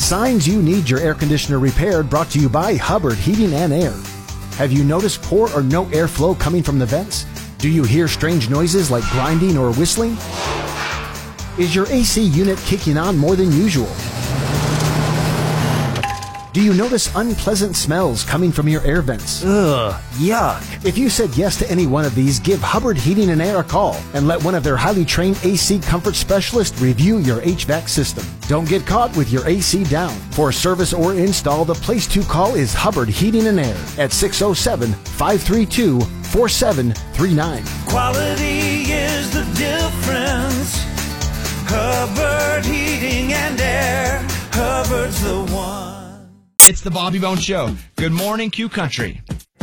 Signs you need your air conditioner repaired, brought to you by Hubbard Heating and Air. Have you noticed poor or no airflow coming from the vents? Do you hear strange noises like grinding or whistling? Is your AC unit kicking on more than usual? Do you notice unpleasant smells coming from your air vents? Ugh, yuck. If you said yes to any one of these, give Hubbard Heating and Air a call and let one of their highly trained AC comfort specialists review your HVAC system. Don't get caught with your AC down. For service or install, the place to call is Hubbard Heating and Air at 607-532-4739. Quality is the difference. Hubbard Heating and Air. Hubbard's the one. It's the Bobby Bones Show. Good morning, Q Country.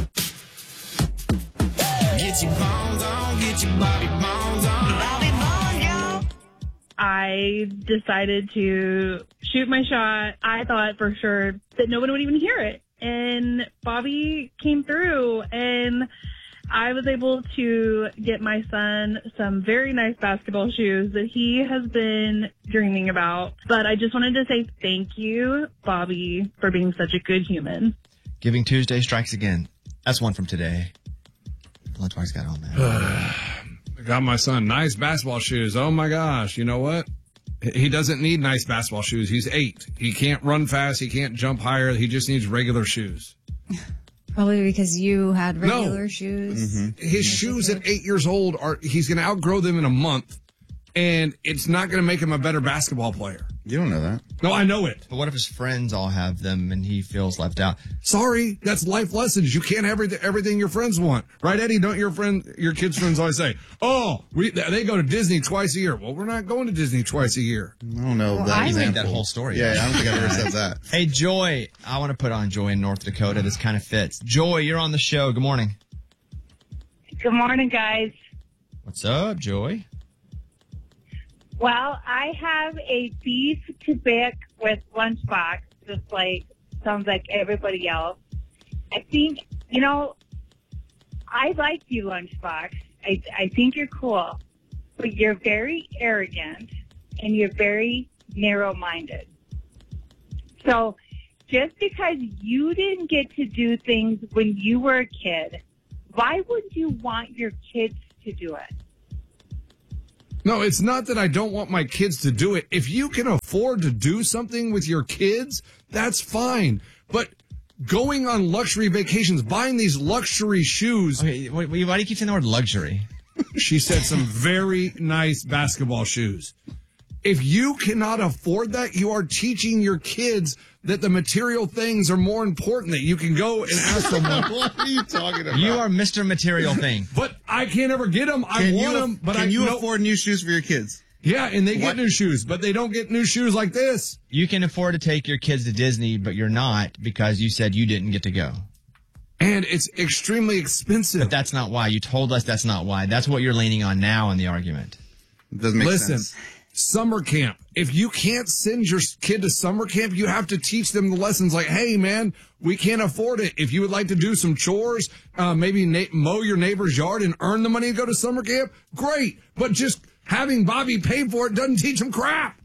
Get your bones on, get your Bobby Bones on. Bobby Bones, I decided to shoot my shot. I thought for sure that no one would even hear it. And Bobby came through, and I was able to get my son some very nice basketball shoes that he has been dreaming about. But I just wanted to say thank you, Bobby, for being such a good human. Giving Tuesday strikes again. That's one from today. Lunchbox got on that. I got my son nice basketball shoes. Oh, my gosh. You know what? He doesn't need nice basketball shoes. He's 8. He can't run fast. He can't jump higher. He just needs regular shoes. Probably because you had regular shoes. Mm-hmm. His shoes at 8 years old he's going to outgrow them in a month, and it's not going to make him a better basketball player. You don't know that. No, I know it. But what if his friends all have them and he feels left out? Sorry, that's life lessons. You can't have everything your friends want. Right, Eddie? Don't your kids' friends always say, they go to Disney twice a year. Well, we're not going to Disney twice a year. I don't know that I example. made that whole story. Yeah, I don't think I ever said that. Hey, Joy. I want to put on Joy in North Dakota. This kind of fits. Joy, you're on the show. Good morning. Good morning, guys. What's up, Joy? Well, I have a beef to pick with Lunchbox, just like sounds like everybody else. I think, I like you, Lunchbox. I think you're cool, but you're very arrogant and you're very narrow-minded. So just because you didn't get to do things when you were a kid, why would you want your kids to do it? No, it's not that I don't want my kids to do it. If you can afford to do something with your kids, that's fine. But going on luxury vacations, buying these luxury shoes. Okay, why do you keep saying the word luxury? She said some very nice basketball shoes. If you cannot afford that, you are teaching your kids that the material things are more important, that you can go and ask someone. What are you talking about? You are Mr. Material Thing. But I can't ever get them. I want them. But can you afford new shoes for your kids? Yeah, and they get new shoes, but they don't get new shoes like this. You can afford to take your kids to Disney, but you're not because you said you didn't get to go. And it's extremely expensive. But that's not why. You told us that's not why. That's what you're leaning on now in the argument. It doesn't make sense. Listen. Summer camp. If you can't send your kid to summer camp, you have to teach them the lessons like, hey, man, we can't afford it. If you would like to do some chores, maybe mow your neighbor's yard and earn the money to go to summer camp, great. But just having Bobby pay for it doesn't teach them crap.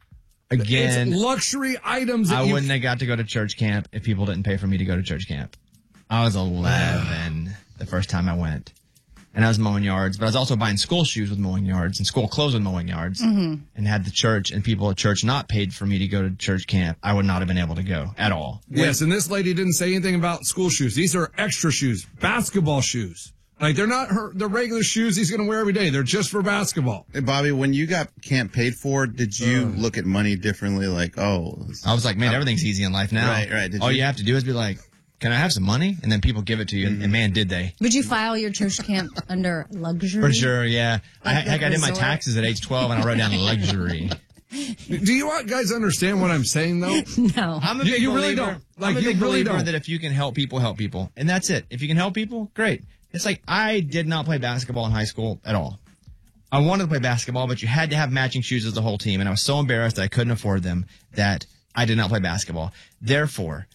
Again, it's luxury items. I wouldn't have got to go to church camp if people didn't pay for me to go to church camp. I was 11 the first time I went. And I was mowing yards, but I was also buying school shoes with mowing yards and school clothes with mowing yards. Mm-hmm. And had the church and people at church not paid for me to go to church camp, I would not have been able to go at all. Yes, and this lady didn't say anything about school shoes. These are extra shoes, basketball the regular shoes he's going to wear every day. They're just for basketball. Hey, Bobby, when you got camp paid for, did you look at money differently? Like, I was like, man, everything's easy in life now. Right. All you have to do is be like, can I have some money? And then people give it to you, and man, did they. Would you file your church camp under luxury? For sure, yeah. I did my taxes at age 12, and I wrote down luxury. Do you guys understand what I'm saying, though? No. I'm a big believer. Really don't. I'm a big believer that if you can help people, help people. And that's it. If you can help people, great. It's like I did not play basketball in high school at all. I wanted to play basketball, but you had to have matching shoes as the whole team, and I was so embarrassed that I couldn't afford them that I did not play basketball. Therefore,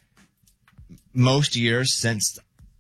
most years since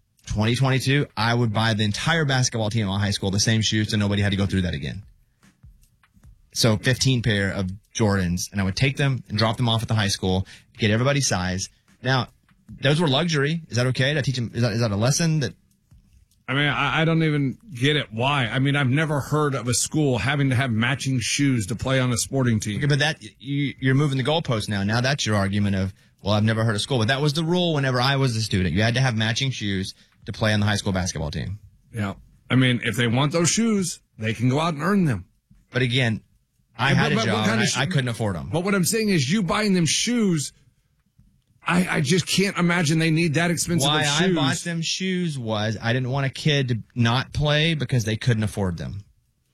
2022, I would buy the entire basketball team in high school the same shoes so nobody had to go through that again. So 15 pair of Jordans, and I would take them and drop them off at the high school, get everybody's size. Now, those were luxury. Is that okay to teach them? Is that a lesson that? I mean, I don't even get it. Why? I mean, I've never heard of a school having to have matching shoes to play on a sporting team. Okay, but that you're moving the goalpost now. Now that's your argument of, well, I've never heard of school, but that was the rule whenever I was a student. You had to have matching shoes to play on the high school basketball team. Yeah. I mean, if they want those shoes, they can go out and earn them. But again, I had a job and I couldn't afford them. But what I'm saying is you buying them shoes, I just can't imagine they need that expensive of shoes. Why I bought them shoes was I didn't want a kid to not play because they couldn't afford them.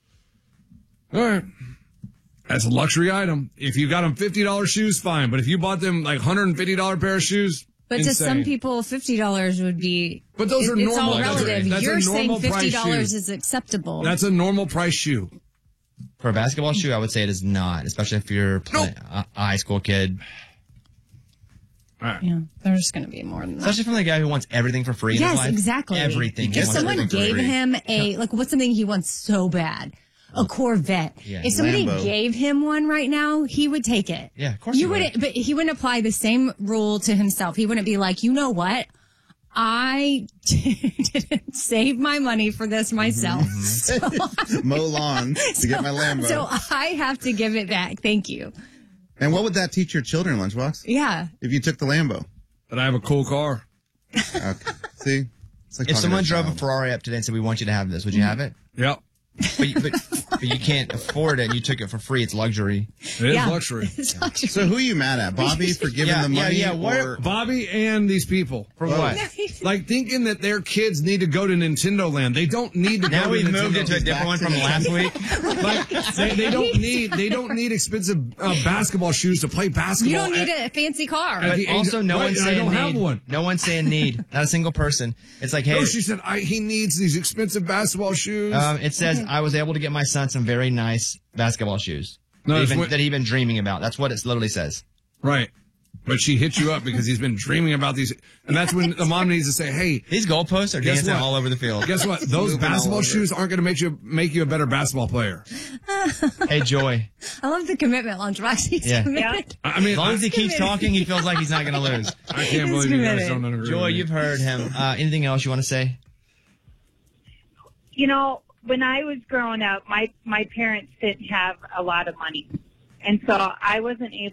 All right. That's a luxury item. If you got them $50 shoes, fine. But if you bought them like $150 pair of shoes, but insane. to some people, $50 would be. But those are it's normal. all relative. That's You're a saying normal price $50 shoe. is acceptable. That's a normal price shoe. For a basketball shoe, I would say it is not, especially if you're a high school kid. Right. Yeah, there's going to be more than that. Especially from the guy who wants everything for free in his Yes, life. exactly. Everything. He If wants someone everything for gave free. him what's something he wants so bad? A Corvette. Yeah, if somebody Lambo. gave him one right now, he would take it. Yeah, of course he would. But he wouldn't apply the same rule to himself. He wouldn't be like, you know what? I didn't save my money for this myself. Mow lawn to get my Lambo. So I have to give it back. Thank you. And what would that teach your children, Lunchbox? Yeah. If you took the Lambo? But I have a cool car. Okay. See? It's like If talking someone to drove a child. Ferrari up today and said, we want you to have this, would you have it? Yep. But you can't afford it and you took it for free. It's luxury. It is luxury. It's luxury. So who are you mad at? Bobby for giving the money? Or Bobby and these people. For what? Like thinking that their kids need to go to Nintendo Land. They don't need to go Now to we've Nintendo. moved it to a different one from last week. Like they don't need expensive basketball shoes to play basketball. You don't need a fancy car. At But the age also, of- no right, one's and I saying don't have need. one. No one's saying need. Not a single person. It's like, hey, No, she said he needs these expensive basketball shoes. it says I was able to get my son some very nice basketball shoes No, it's that he'd been dreaming about. That's what it literally says. Right. But she hit you up because he's been dreaming about these. And that's when the mom needs to say, hey, These goalposts are Guess dancing what? all over the field. guess what? Those Moving all basketball over. shoes aren't going to make you a better basketball player. Hey, Joy. I love the commitment, Lunchbox. He's Yeah. committed. I mean, As long as he keeps talking, he feels like he's not going to lose. I can't He's believe you guys committed. don't agree. Joy, with me. you've heard him. Anything else you want to say? You know, when I was growing up, my parents didn't have a lot of money. And so I wasn't able